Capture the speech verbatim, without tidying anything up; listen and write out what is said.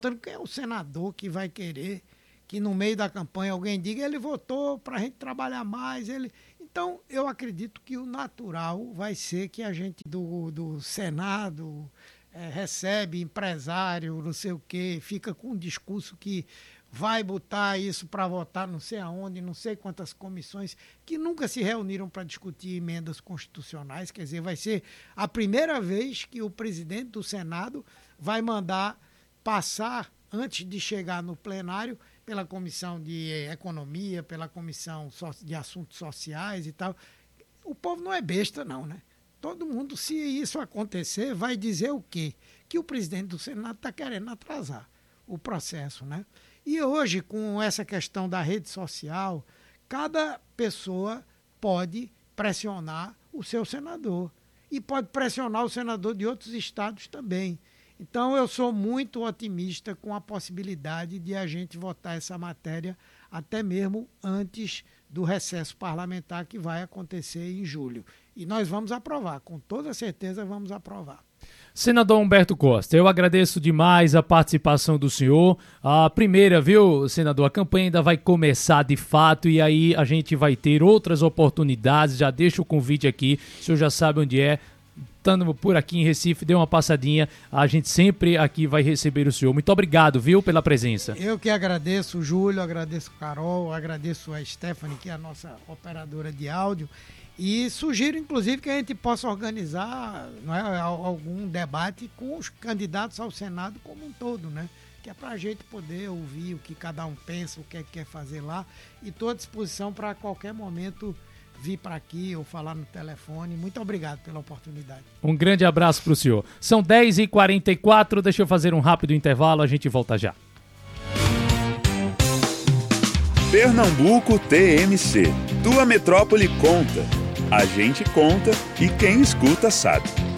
quem é o senador que vai querer que no meio da campanha alguém diga ele votou para a gente trabalhar mais. Ele... Então, eu acredito que o natural vai ser que a gente do, do Senado é, recebe empresário, não sei o quê, fica com um discurso que vai botar isso para votar não sei aonde, não sei quantas comissões, que nunca se reuniram para discutir emendas constitucionais. Quer dizer, vai ser a primeira vez que o presidente do Senado vai mandar passar, antes de chegar no plenário, pela Comissão de Economia, pela Comissão de Assuntos Sociais e tal. O povo não é besta, não, né? Todo mundo, se isso acontecer, vai dizer o quê? Que o presidente do Senado está querendo atrasar o processo, né? E hoje, com essa questão da rede social, cada pessoa pode pressionar o seu senador e pode pressionar o senador de outros estados também. Então, eu sou muito otimista com a possibilidade de a gente votar essa matéria até mesmo antes do recesso parlamentar que vai acontecer em julho. E nós vamos aprovar, com toda certeza vamos aprovar. Senador Humberto Costa, eu agradeço demais a participação do senhor. A primeira, viu, senador, a campanha ainda vai começar de fato e aí a gente vai ter outras oportunidades. Já deixo o convite aqui, o senhor já sabe onde é. Estando por aqui em Recife, dê uma passadinha, a gente sempre aqui vai receber o senhor. Muito obrigado, viu, pela presença. Eu que agradeço, Júlio, agradeço Carol, agradeço a Stephanie, que é a nossa operadora de áudio, e sugiro, inclusive, que a gente possa organizar, não é, algum debate com os candidatos ao Senado como um todo, né? Que é para a gente poder ouvir o que cada um pensa, o que é que quer fazer lá, e estou à disposição para a qualquer momento vir para aqui ou falar no telefone. Muito obrigado pela oportunidade. Um grande abraço para o senhor. São dez e quarenta e quatro, deixa eu fazer um rápido intervalo, a gente volta já. Pernambuco T M C. Tua metrópole conta. A gente conta e quem escuta sabe.